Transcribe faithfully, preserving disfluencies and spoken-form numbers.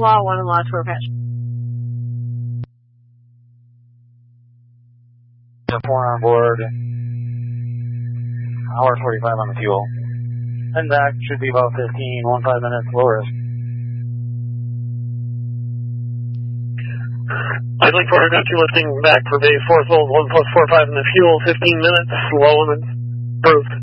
law one and law two are patched. four on board. Hour forty-five on the fuel. And back should be about fifteen, one five minutes, low risk. Idling for aircraft two lifting back for base four, sold one plus four five in the fuel, fifteen minutes, low and approved.